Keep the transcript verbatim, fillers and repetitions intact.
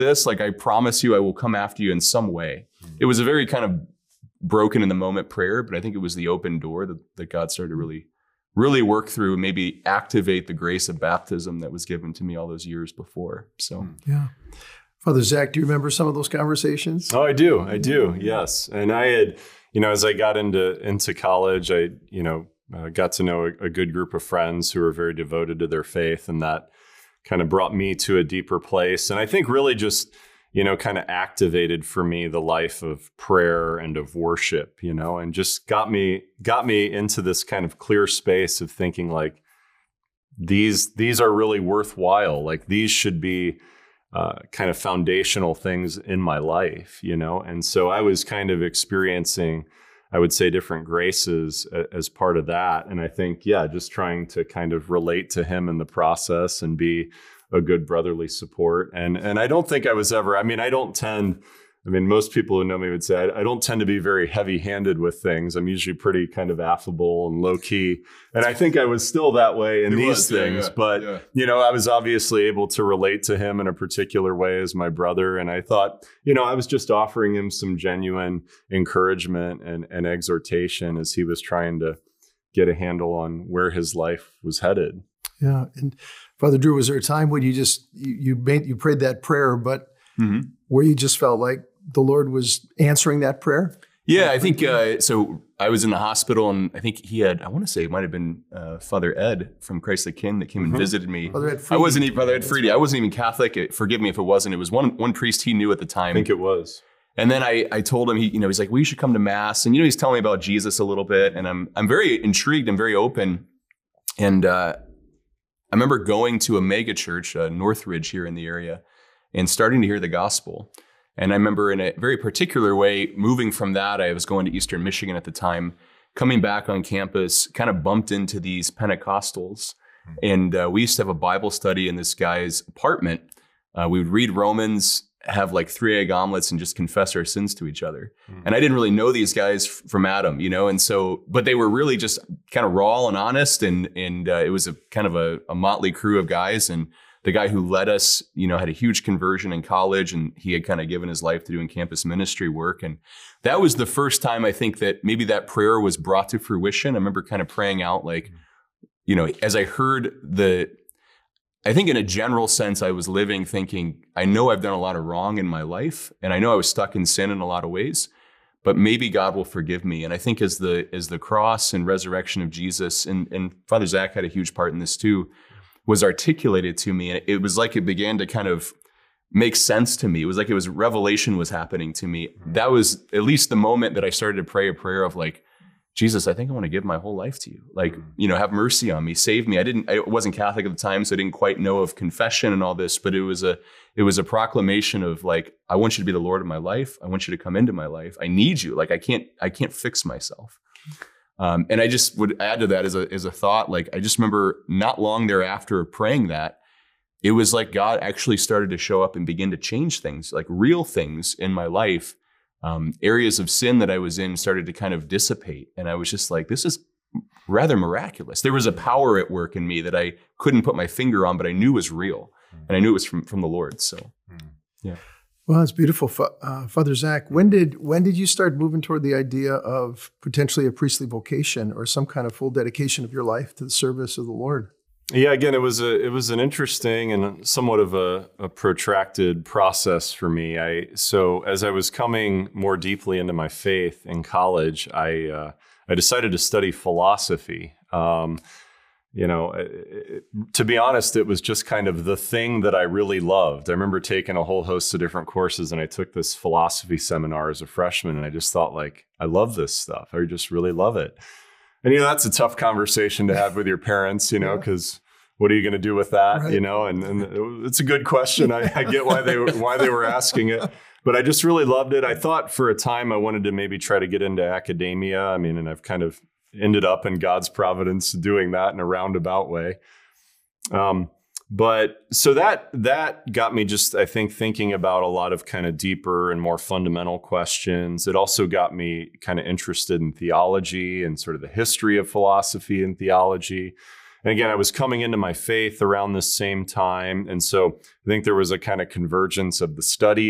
this. Like, I promise you, I will come after you in some way. Mm-hmm. It was a very kind of broken in the moment prayer, but I think it was the open door that, that God started to really, really work through, maybe activate the grace of baptism that was given to me all those years before. So, yeah. Father Zach, do you remember some of those conversations? Oh, I do. I do. Yes. And I had, you know, as I got into, into college, I, you know, uh, got to know a, a good group of friends who were very devoted to their faith. And that kind of brought me to a deeper place. And I think really just, you know, kind of activated for me the life of prayer and of worship, you know, and just got me, got me into this kind of clear space of thinking like, these, these are really worthwhile. Like, these should be uh, kind of foundational things in my life, you know? And so I was kind of experiencing, I would say, different graces as part of that. And I think, yeah, just trying to kind of relate to him in the process and be a good brotherly support. And and I don't think I was ever, I mean, I don't tend, I mean, most people who know me would say, I, I don't tend to be very heavy-handed with things. I'm usually pretty kind of affable and low-key. And I think I was still that way in it these was, things. Yeah, yeah, but, yeah. you know, I was obviously able to relate to him in a particular way as my brother. And I thought, you know, I was just offering him some genuine encouragement and, and exhortation as he was trying to get a handle on where his life was headed. Yeah. And Father Drew, was there a time when you just, you, you made, you prayed that prayer, but mm-hmm. where you just felt like the Lord was answering that prayer? Yeah, I think, uh, so I was in the hospital and I think he had, I want to say it might've been uh, Father Ed from Christ the King that came mm-hmm. and visited me. Father Ed Freedy. I wasn't even, Father Ed Freedy. I wasn't even Catholic. Forgive me if it wasn't. It was one, one priest he knew at the time. I think it was. And then I, I told him, he, you know, he's like, well, you should come to Mass. And, you know, he's telling me about Jesus a little bit. And I'm, I'm very intrigued and very open. And, uh, I remember going to a mega church, uh, Northridge here in the area, and starting to hear the gospel. And I remember in a very particular way, moving from that, I was going to Eastern Michigan at the time, coming back on campus, kind of bumped into these Pentecostals. Mm-hmm. And uh, we used to have a Bible study in this guy's apartment. Uh, we would read Romans, have like three egg omelets and just confess our sins to each other. Mm-hmm. And I didn't really know these guys f- from Adam, you know? And so, but they were really just kind of raw and honest. And, and uh, it was a kind of a, a motley crew of guys. And the guy who led us, you know, had a huge conversion in college, and he had kind of given his life to doing campus ministry work. And that was the first time I think that maybe that prayer was brought to fruition. I remember kind of praying out like, mm-hmm. you know, as I heard the, I think in a general sense, I was living thinking, I know I've done a lot of wrong in my life, and I know I was stuck in sin in a lot of ways, but maybe God will forgive me. And I think as the as the cross and resurrection of Jesus, and, and Father Zach had a huge part in this too, was articulated to me, and it was like it began to kind of make sense to me. It was like it was revelation was happening to me. That was at least the moment that I started to pray a prayer of like, Jesus, I think I want to give my whole life to you. Like, you know, have mercy on me, save me. I didn't, I wasn't Catholic at the time, so I didn't quite know of confession and all this, but it was a, it was a proclamation of like, I want you to be the Lord of my life. I want you to come into my life. I need you. Like, I can't, I can't fix myself. Um, and I just would add to that as a, as a thought, like, I just remember not long thereafter praying that, it was like God actually started to show up and begin to change things, like real things in my life. Um, areas of sin that I was in started to kind of dissipate. And I was just like, this is rather miraculous. There was a power at work in me that I couldn't put my finger on, but I knew was real. And I knew it was from, from the Lord. So, yeah. Well, it's beautiful. Uh, Father Zach, when did when did you start moving toward the idea of potentially a priestly vocation or some kind of full dedication of your life to the service of the Lord? Yeah, again, it was a it was an interesting and somewhat of a, a protracted process for me. I so as I was coming more deeply into my faith in college, I uh, I decided to study philosophy. Um, you know, it, to be honest, it was just kind of the thing that I really loved. I remember taking a whole host of different courses, and I took this philosophy seminar as a freshman, and I just thought, like, I love this stuff. I just really love it. And, you know, that's a tough conversation to have with your parents, you know, because yeah. what are you going to do with that, right. you know? And, and it's a good question. I, I get why they were, why they were asking it. But I just really loved it. I thought for a time I wanted to maybe try to get into academia. I mean, and I've kind of ended up in God's providence doing that in a roundabout way. Um, but so that that got me just, I think, thinking about a lot of kind of deeper and more fundamental questions. It also got me kind of interested in theology and sort of the history of philosophy and theology. and again, I was coming into my faith around this same time. And so I think there was a kind of convergence of the study